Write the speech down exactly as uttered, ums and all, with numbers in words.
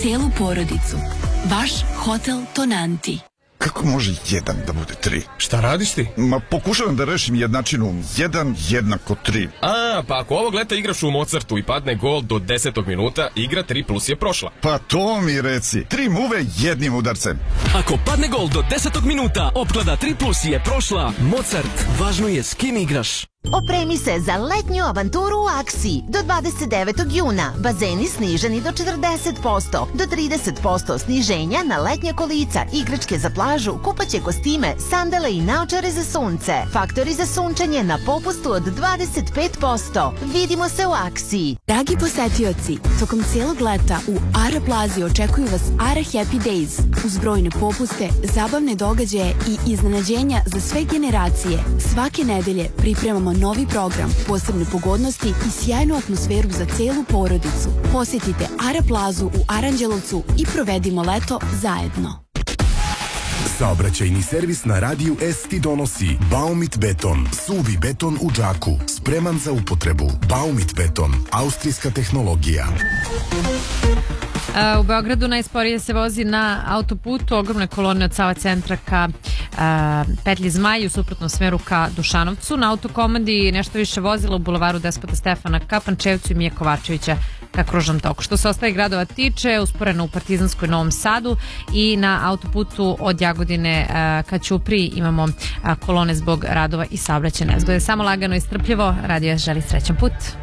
celu porodicu. Vaš Hotel Tonanti. Kako može jedan da bude tri? Šta radiš ti? Ma pokušavam da rešim jednačinu. Jedan jednako tri. A, pa ako ovog leta igraš u Mozartu i padne gol do desetog minuta, igra tri plus je prošla. Pa to mi reci. Tri muve jednim udarcem. Ako padne gol do desetog minuta, opklada tri plus je prošla. Mozart, važno je s kim igraš. Opremi se za letnju avanturu u Aksiji. Do dvadeset devetog juna. Bazeni sniženi do četrdeset posto. Do trideset posto sniženja na letnja kolica, igračke za plažu, kupaće kostime, sandale i naočare za sunce. Faktori za sunčanje na popustu od dvadeset pet posto. Vidimo se u Aksiji. Dragi posetioci, tokom cijelog leta u Ara Plazi očekuju vas Ara Happy Days. Uz brojne popuste, zabavne događaje i iznenađenja za sve generacije. Svake nedelje pripremamo novi program, posebne pogodnosti i sjajnu atmosferu za celu porodicu. Posjetite Ara Plazu u Aranđelovcu i provedimo leto zajedno. Saobraćajni servis na radiju S ti donosi Baumit beton, suvi beton u džaku, spreman za upotrebu. Baumit beton, austrijska tehnologija. U Beogradu najsporije se vozi na autoputu, ogromne kolone od Sava centra ka petlji Zmaj u suprotnom smeru ka Dušanovcu. Na autokomandi nešto više vozila u bulevaru Despota Stefana ka Pančevcu i Mije Kovačevića ka kružnom toku. Što se ostalih gradova tiče, usporeno u Partizanskoj Novom Sadu i na autoputu od Jagodine ka Ćupriji imamo kolone zbog radova i saobraćajne nezgode. Samo lagano i strpljivo, radio želi srećan put.